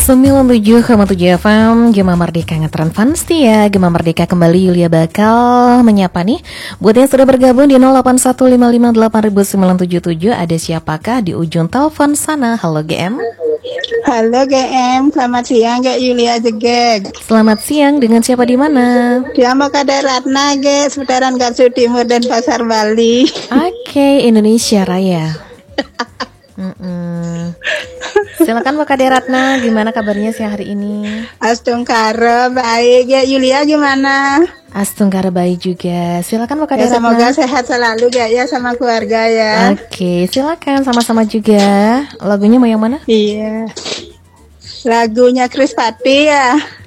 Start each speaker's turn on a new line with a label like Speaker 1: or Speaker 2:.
Speaker 1: 97,7 FM Gema Merdeka ngetren fans ya. Gema Merdeka kembali, Yulia bakal menyapa nih buat yang sudah bergabung di 0815589097. Ada siapakah di ujung telepon sana? Halo GM.
Speaker 2: Halo GM, selamat siang Kak Yulia Jegeg.
Speaker 1: Selamat siang, dengan siapa di mana?
Speaker 2: Di Amakada Ratna Ge, seputaran Gatsu Timur dan Pasar Bali.
Speaker 1: Oke, Indonesia Raya. Silakan Mbak Kade Ratna, gimana kabarnya siang hari ini?
Speaker 2: Astungkara baik ya, Yulia gimana?
Speaker 1: Astungkara baik juga. Silakan Mbak Kade Ratna.
Speaker 2: Semoga sehat selalu ya sama keluarga ya.
Speaker 1: Oke, silakan sama-sama juga. Lagunya mau yang mana?
Speaker 2: Iya. Lagunya Chris Patti ya.